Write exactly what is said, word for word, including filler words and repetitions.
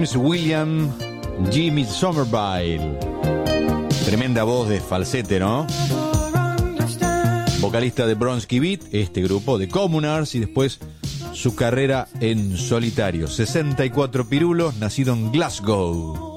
James William Jimmy Somerville. Tremenda voz de falsete, ¿no? Vocalista de Bronski Beat, este grupo de Communards, y después su carrera en solitario. sesenta y cuatro pirulos, nacido en Glasgow.